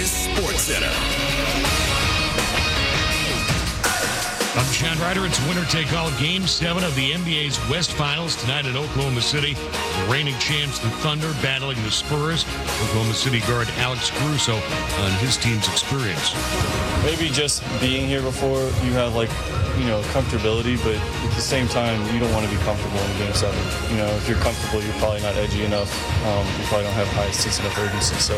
is SportsCenter. I'm John Ryder. It's winner-take-all Game 7 of the NBA's West Finals tonight in Oklahoma City. The reigning champs, the Thunder, battling the Spurs. Oklahoma City guard Alex Caruso on his team's experience. Maybe just being here before, you have comfortability, but at the same time, you don't want to be comfortable in Game 7. If you're comfortable, you're probably not edgy enough. You probably don't have high sense enough urgency. So,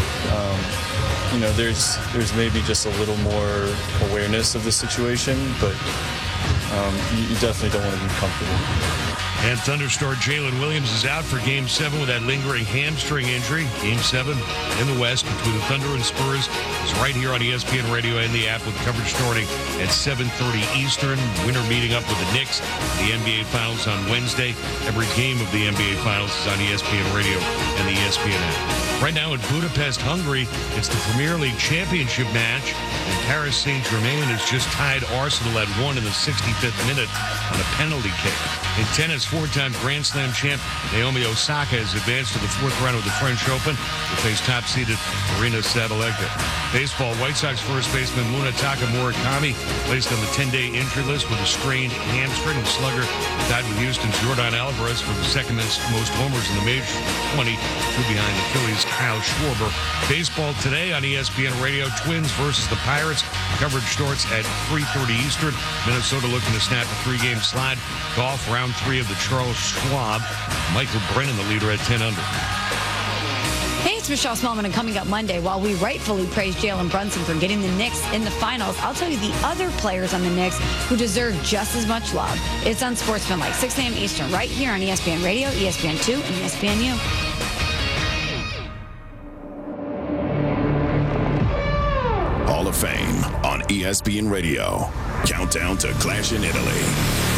there's maybe just a little more awareness of the situation, but you definitely don't want to be comfortable. And Thunder star Jalen Williams is out for Game 7 with that lingering hamstring injury. Game 7 in the West between the Thunder and Spurs is right here on ESPN Radio and the app with coverage starting at 7:30 Eastern. Winner meeting up with the Knicks. The NBA Finals on Wednesday. Every game of the NBA Finals is on ESPN Radio and the ESPN app. Right now in Budapest, Hungary, it's the Premier League Championship match. And Paris Saint-Germain has just tied Arsenal at 1 in the 65th minute on a penalty kick. In tennis, four-time Grand Slam champ Naomi Osaka has advanced to the fourth round of the French Open to face top-seeded Marina Sabalenka. Baseball, White Sox first baseman Munetaka Murakami placed on the 10-day injury list with a strained hamstring. The slugger tied with Houston's Yordan Alvarez for the second most homers in the majors, 20, two behind Achilles' Kyle Schwarber. Baseball today on ESPN Radio, Twins versus the Pirates. Coverage starts at 3:30 Eastern. Minnesota looking to snap a three-game slide. Golf, round 3 of the Charles Schwab. Michael Brennan, the leader at 10 under. Hey, it's Michelle Smallman, and coming up Monday, while we rightfully praise Jalen Brunson for getting the Knicks in the finals, I'll tell you the other players on the Knicks who deserve just as much love. It's on Sportsman like 6 a.m. Eastern, right here on ESPN Radio, ESPN2, and ESPNU. Hall of Fame on ESPN Radio. Countdown to Clash in Italy.